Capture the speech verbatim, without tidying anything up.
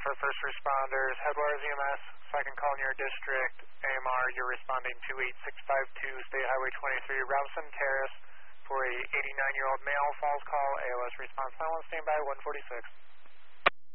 for first responders, Headwaters E M S, second call in your district, A M R, you're responding to eight six five two State Highway twenty-three, Robinson Terrace, for a eighty-nine-year-old male falls call, A L S response silent, standby one forty-six.